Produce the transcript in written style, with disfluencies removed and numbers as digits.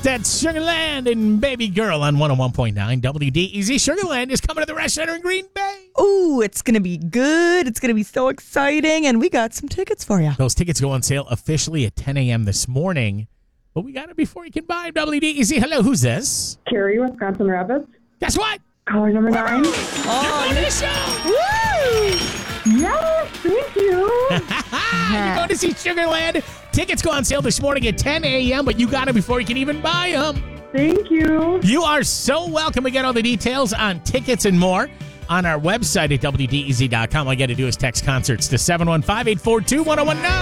That's Sugarland and Baby Girl on 101.9 WDEZ. Sugarland is coming to the Resch Center in Green Bay. Ooh, it's going to be good. It's going to be so exciting. And we got some tickets for you. Those tickets go on sale officially at 10 a.m. this morning. But we got it before you can buy them. WDEZ. Hello, who's this? Carrie, Wisconsin Rapids. Guess what? Caller number 9. You're going to the show. Woo! Yes, thank you. You're going to see Sugarland. Tickets go on sale this morning at 10 a.m., but you got it before you can even buy them. Thank you. You are so welcome. We get all the details on tickets and more on our website at WDEZ.com. All you got to do is text concerts to 715-842-1019.